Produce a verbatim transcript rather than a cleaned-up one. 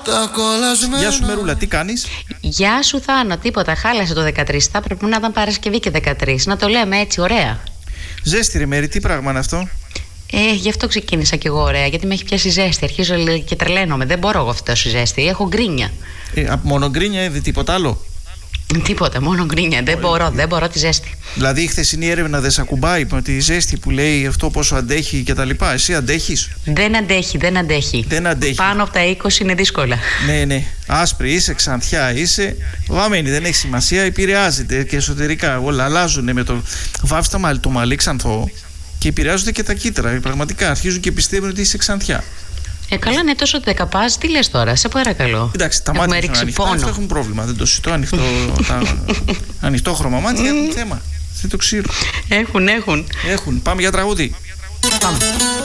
Γεια σου Μερούλα, τι κάνεις? Γεια σου Θάνο, τίποτα, χάλασε το δεκατρείς. Θα πρέπει να ήταν Παρασκευή και δεκατρείς. Να το λέμε έτσι, ωραία. Ζέστη ρε Μέρη, τι πράγμα είναι αυτό? Ε, γι' αυτό ξεκίνησα κι εγώ ωραία, γιατί με έχει πιάσει ζέστη. Αρχίζω και τρελαίνομαι. Δεν μπορώ εγώ αυτό το ζέστη. Έχω γκρίνια. Ε, μόνο γκρίνια, ε, τίποτα άλλο? Τίποτα, μόνο γκρίνια. Δεν μπορώ, δεν μπορώ τη ζέστη. Δηλαδή η χθεσινή έρευνα δεν σε ακουμπάει με τη ζέστη που λέει αυτό πόσο αντέχει και τα λοιπά? Εσύ αντέχεις? Δεν αντέχει, δεν αντέχει. Δεν αντέχει. Πάνω από τα είκοσι είναι δύσκολα. Ναι, ναι. Άσπρη είσαι, ξανθιά είσαι. Βαμμένη, δεν έχει σημασία. Επηρεάζεται και εσωτερικά. Όλα αλλάζουν με το. Βάφει το μαλλί, το μαλλί ξανθό και επηρεάζονται και τα κύτταρα. Πραγματικά αρχίζουν και πιστεύουν ότι είσαι ξανθιά. Ε, καλά, είναι τόσο δεκαπάς, τι λες τώρα, σε παρακαλώ. Εντάξει, τα μάτια έχουν ανοιχτά, αυτό έχουν πρόβλημα. Δεν το συζητώ. Ανοιχτό, τα, ανοιχτόχρωμα μάτια έχουν θέμα. Δεν το ξέρω. Έχουν, έχουν. Έχουν. Πάμε για τραγούδι. Πάμε.